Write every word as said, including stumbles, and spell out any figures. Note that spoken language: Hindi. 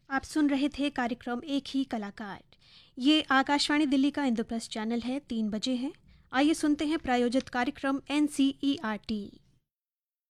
आप सुन रहे थे कार्यक्रम एक ही कलाकार। ये आकाशवाणी दिल्ली का इंद्रप्रस्थ चैनल है। तीन बजे हैं। आइए सुनते हैं प्रायोजित कार्यक्रम N C E R T.